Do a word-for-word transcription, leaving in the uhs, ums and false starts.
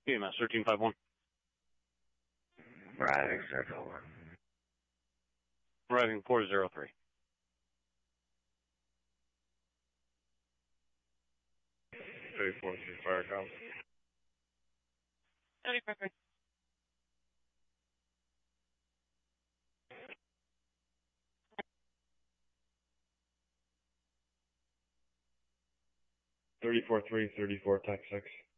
E M S thirteen five one. Arriving Circle one. Arriving four zero three. thirty-four three fire comes. thirty-four three. thirty-four three, thirty-four tech six.